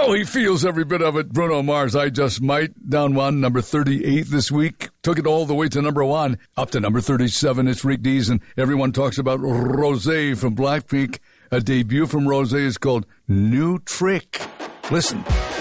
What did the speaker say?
Oh, he feels every bit of it. Bruno Mars, I Just Might. Down one, number 38 this week. Took it all the way to number 1. Up to number 37, it's Rick Dees, and everyone talks about Rosé from Blackpink. A debut from Rosé is called New Trick. Listen.